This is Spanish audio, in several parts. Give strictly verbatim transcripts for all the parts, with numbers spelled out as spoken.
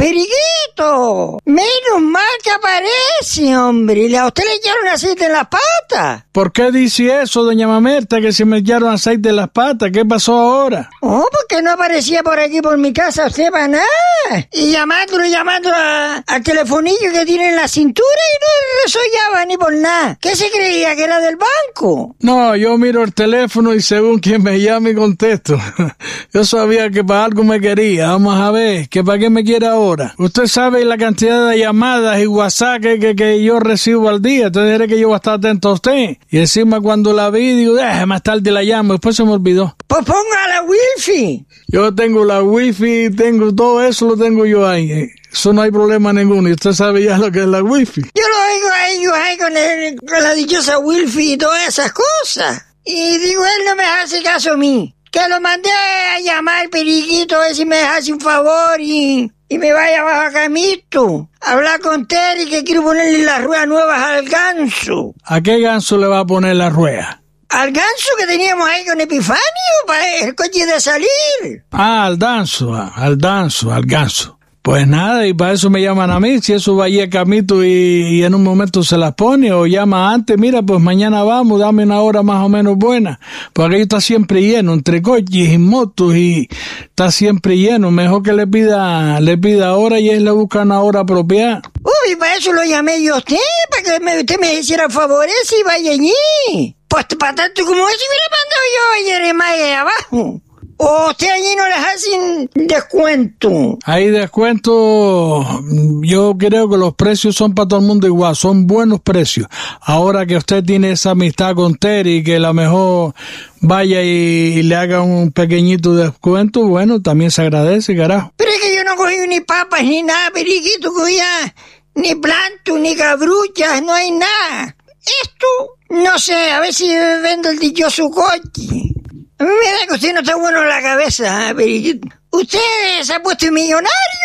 Periquito, menos mal que aparece, hombre. ¿A usted le echaron aceite en las patas? ¿Por qué dice eso, doña Mamerta, que se me echaron aceite en las patas? ¿Qué pasó ahora? Oh, porque no aparecía por aquí por mi casa usted para nada. Y llamándolo, llamándolo a, al telefonillo que tiene en la cintura y no resollaba ni por nada. ¿Qué se creía, que era del banco? No, yo miro el teléfono y según quien me llame contesto. Yo sabía que para algo me quería. Vamos a ver, ¿que para qué me quiere ahora? Usted sabe la cantidad de llamadas y WhatsApp que, que, que yo recibo al día. Entonces diré que yo voy a estar atento a usted. Y encima cuando la vi, digo, eh, más tarde la llamo. Después se me olvidó. Pues ponga la wifi. Yo tengo la wifi, tengo todo eso, lo tengo yo ahí. Eso no hay problema ninguno. Y usted sabe ya lo que es la wifi. Yo lo oigo a ellos ahí con, el, con la dichosa wifi y todas esas cosas. Y digo, él no me hace caso a mí. Que lo mandé a llamar, Periquito, a ver si me hace un favor y, y me vaya a Camito. Hablar con Terry, que quiero ponerle las ruedas nuevas al ganso. ¿A qué ganso le va a poner la rueda? Al ganso que teníamos ahí con Epifanio para el coche de salir. Ah, al danzo, al danzo, al ganso. Pues nada, y para eso me llaman a mí, si eso va allí a Camito y, y en un momento se las pone, o llama antes, mira, pues mañana vamos, dame una hora más o menos buena, porque ahí está siempre lleno, entre coches y motos, y está siempre lleno, mejor que le pida, le pida hora y él le busca una hora apropiada. Uy, para eso lo llamé yo a usted, para que me, usted me hiciera favores y vaya allí. Pues para tanto como eso hubiera mandado yo a Jeremiah ahí abajo. ¿O usted allí no les hacen descuento? Hay descuento, yo creo que los precios son para todo el mundo igual, son buenos precios. Ahora que usted tiene esa amistad con Terry, que a lo mejor vaya y, y le haga un pequeñito descuento, bueno, también se agradece, carajo. Pero es que yo no cogí ni papas ni nada, Periquito, cogía ni planto, ni cabruchas, no hay nada. Esto, no sé, a ver si vendo el dichoso coche. A mí me da que usted no está bueno en la cabeza, ¿eh, Periquito? Usted se ha puesto millonario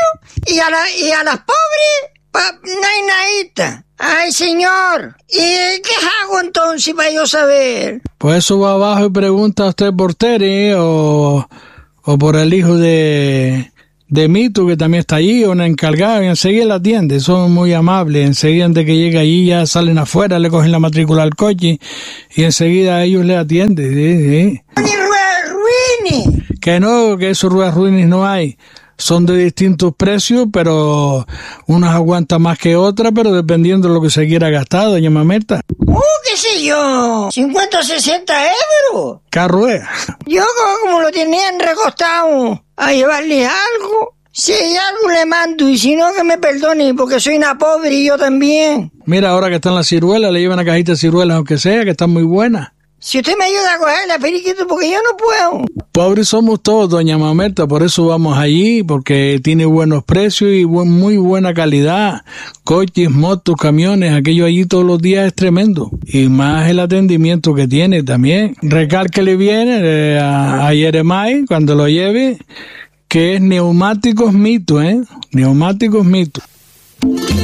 y a, la, y a las pobres pa, no hay nadita. Ay, señor. ¿Y qué hago entonces para yo saber? Pues eso va abajo y pregunta a usted por Terry o, o por el hijo de... de Mito, que también está allí, una encargada, y enseguida la atiende, son muy amables, enseguida de que llega allí ya salen afuera, le cogen la matrícula al coche, y enseguida ellos le atienden, sí, sí. ¡Ni ruedas ruines! Que no, que esos ruedas ruines no hay, son de distintos precios, pero unas aguantan más que otras, pero dependiendo de lo que se quiera gastar, doña Mamerta. ¡Uh, qué sé yo! ¿cincuenta o sesenta euros? ¿Qué rueda? Yo como, como lo tenían recostado a llevarle algo, si hay algo le mando, y si no que me perdone, porque soy una pobre y yo también. Mira, ahora que están las ciruelas, le llevan una cajita de ciruelas, aunque sea, que están muy buenas. Si usted me ayuda a cogerla, Periquito, porque yo no puedo. Pobres somos todos, doña Mamerta, por eso vamos allí, porque tiene buenos precios y buen, muy buena calidad. Coches, motos, camiones, aquello allí todos los días es tremendo. Y más el atendimiento que tiene también. Recálquele bien eh, a, a Jeremiah cuando lo lleve, que es Neumáticos Mito, ¿eh? Neumáticos Mito.